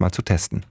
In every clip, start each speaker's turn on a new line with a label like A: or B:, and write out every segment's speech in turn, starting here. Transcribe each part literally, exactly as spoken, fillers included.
A: mal zu testen.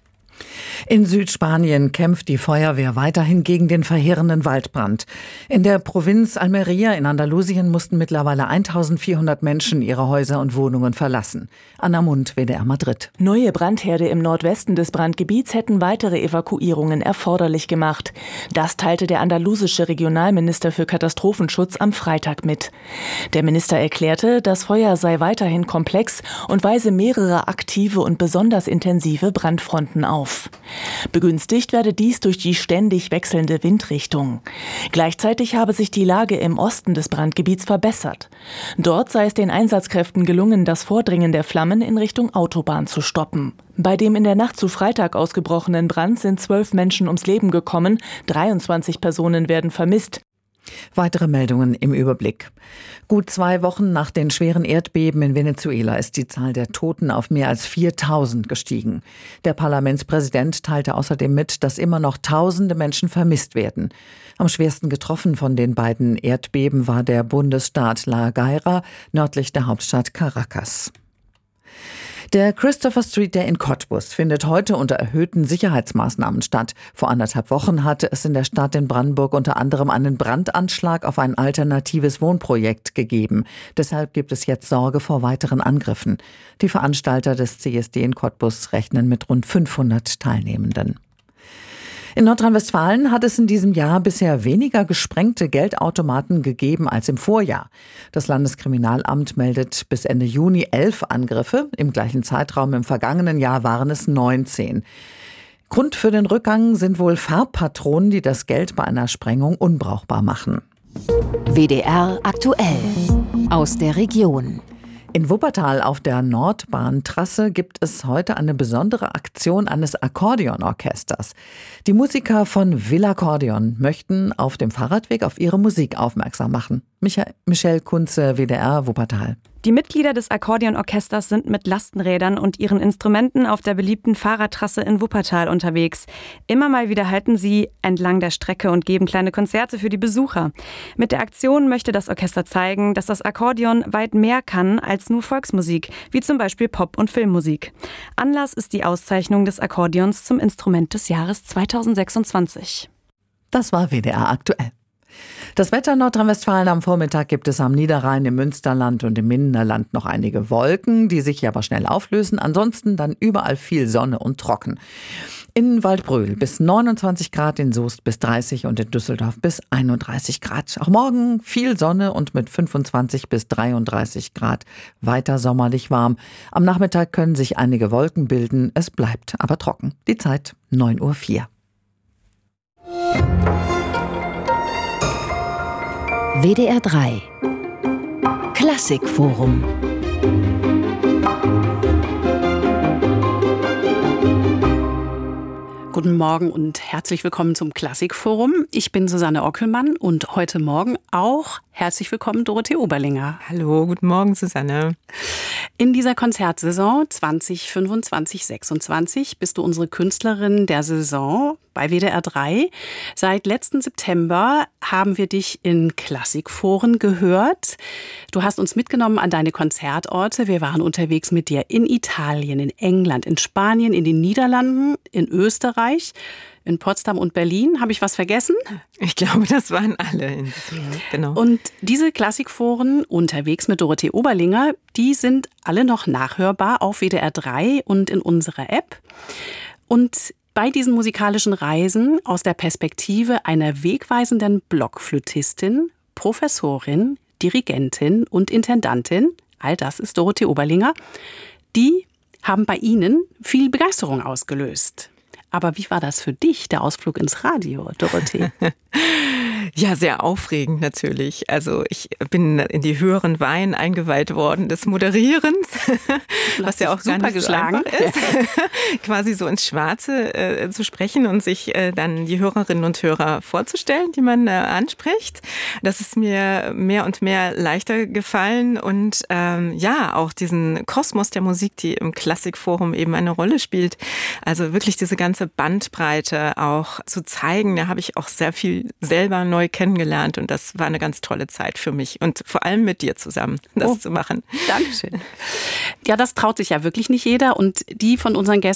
B: In Südspanien kämpft die Feuerwehr weiterhin gegen den verheerenden Waldbrand. In der Provinz Almería in Andalusien mussten mittlerweile eintausendvierhundert Menschen ihre Häuser und Wohnungen verlassen. Anna Mund, W D R Madrid.
C: Neue Brandherde im Nordwesten des Brandgebiets hätten weitere Evakuierungen erforderlich gemacht. Das teilte der andalusische Regionalminister für Katastrophenschutz am Freitag mit. Der Minister erklärte, das Feuer sei weiterhin komplex und weise mehrere aktive und besonders intensive Brandfronten auf. Begünstigt werde dies durch die ständig wechselnde Windrichtung. Gleichzeitig habe sich die Lage im Osten des Brandgebiets verbessert. Dort sei es den Einsatzkräften gelungen, das Vordringen der Flammen in Richtung Autobahn zu stoppen. Bei dem in der Nacht zu Freitag ausgebrochenen Brand sind zwölf Menschen ums Leben gekommen, dreiundzwanzig Personen werden vermisst.
B: Weitere Meldungen im Überblick. Gut zwei Wochen nach den schweren Erdbeben in Venezuela ist die Zahl der Toten auf mehr als viertausend gestiegen. Der Parlamentspräsident teilte außerdem mit, dass immer noch tausende Menschen vermisst werden. Am schwersten getroffen von den beiden Erdbeben war der Bundesstaat La Guaira, nördlich der Hauptstadt Caracas. Der Christopher Street Day in Cottbus findet heute unter erhöhten Sicherheitsmaßnahmen statt. Vor anderthalb Wochen hatte es in der Stadt in Brandenburg unter anderem einen Brandanschlag auf ein alternatives Wohnprojekt gegeben. Deshalb gibt es jetzt Sorge vor weiteren Angriffen. Die Veranstalter des C S D in Cottbus rechnen mit rund fünfhundert Teilnehmenden. In Nordrhein-Westfalen hat es in diesem Jahr bisher weniger gesprengte Geldautomaten gegeben als im Vorjahr. Das Landeskriminalamt meldet bis Ende Juni elf Angriffe. Im gleichen Zeitraum im vergangenen Jahr waren es neunzehn. Grund für den Rückgang sind wohl Farbpatronen, die das Geld bei einer Sprengung unbrauchbar machen.
D: W D R aktuell aus der Region.
B: In Wuppertal auf der Nordbahntrasse gibt es heute eine besondere Aktion eines Akkordeonorchesters. Die Musiker von Villakkordeon möchten auf dem Fahrradweg auf ihre Musik aufmerksam machen. Michael, Michelle Kunze, W D R Wuppertal.
E: Die Mitglieder des Akkordeonorchesters sind mit Lastenrädern und ihren Instrumenten auf der beliebten Fahrradtrasse in Wuppertal unterwegs. Immer mal wieder halten sie entlang der Strecke und geben kleine Konzerte für die Besucher. Mit der Aktion möchte das Orchester zeigen, dass das Akkordeon weit mehr kann als nur Volksmusik, wie zum Beispiel Pop- und Filmmusik. Anlass ist die Auszeichnung des Akkordeons zum Instrument des Jahres zweitausendsechsundzwanzig.
B: Das war W D R aktuell. Das Wetter in Nordrhein-Westfalen: am Vormittag gibt es am Niederrhein, im Münsterland und im Minderland noch einige Wolken, die sich aber schnell auflösen. Ansonsten dann überall viel Sonne und trocken. In Waldbröl bis neunundzwanzig Grad, in Soest bis dreißig und in Düsseldorf bis einunddreißig Grad. Auch morgen viel Sonne und mit fünfundzwanzig bis dreiunddreißig Grad weiter sommerlich warm. Am Nachmittag können sich einige Wolken bilden, es bleibt aber trocken. Die Zeit neun Uhr vier.
D: W D R drei Klassikforum.
F: Guten Morgen und herzlich willkommen zum Klassikforum. Ich bin Susanne Ockelmann und heute Morgen auch herzlich willkommen Dorothee Oberlinger.
G: Hallo, guten Morgen Susanne.
F: In dieser Konzertsaison zwanzig fünfundzwanzig sechsundzwanzig bist du unsere Künstlerin der Saison bei W D R drei. Seit letzten September haben wir dich in Klassikforen gehört. Du hast uns mitgenommen an deine Konzertorte. Wir waren unterwegs mit dir in Italien, in England, in Spanien, in den Niederlanden, in Österreich, in Potsdam und Berlin. Habe ich was vergessen?
G: Ich glaube, das waren alle in diesem Jahr. Genau.
F: Und diese Klassikforen unterwegs mit Dorothee Oberlinger, die sind alle noch nachhörbar auf W D R drei und in unserer App. Und bei diesen musikalischen Reisen aus der Perspektive einer wegweisenden Blockflötistin, Professorin, Dirigentin und Intendantin, all das ist Dorothee Oberlinger, die haben bei Ihnen viel Begeisterung ausgelöst. Aber wie war das für dich, der Ausflug ins Radio, Dorothee?
G: Ja, sehr aufregend natürlich. Also ich bin in die höheren Weihen eingeweiht worden des Moderierens, was ja auch gar nicht so einfach ist, quasi so ins Schwarze äh, zu sprechen und sich äh, dann die Hörerinnen und Hörer vorzustellen, die man äh, anspricht. Das ist mir mehr und mehr leichter gefallen und ähm, ja, auch diesen Kosmos der Musik, die im Klassikforum eben eine Rolle spielt. Also wirklich diese ganze Bandbreite auch zu zeigen, da habe ich auch sehr viel selber neu kennengelernt und das war eine ganz tolle Zeit für mich und vor allem mit dir zusammen, das oh, zu machen.
F: Dankeschön. Ja, das traut sich ja wirklich nicht jeder und die von unseren Gästen